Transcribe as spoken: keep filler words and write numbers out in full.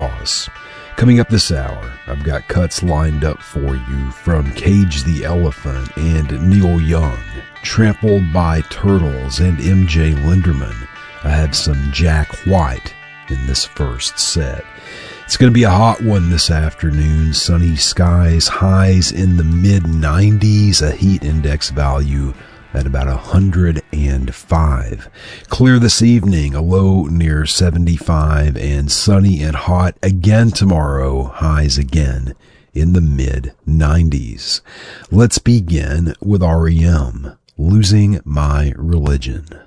cause. Coming up this hour, I've got cuts lined up for you from Cage the Elephant and Neil Young, Trampled by Turtles and M J Linderman. I have some Jack White in this first set. It's going to be a hot one this afternoon. Sunny skies, highs in the mid nineties, a heat index value at about one hundred five. Clear this evening, a low near seventy-five, and sunny and hot again tomorrow, highs again in the mid nineties. Let's begin with R E M, Losing My Religion.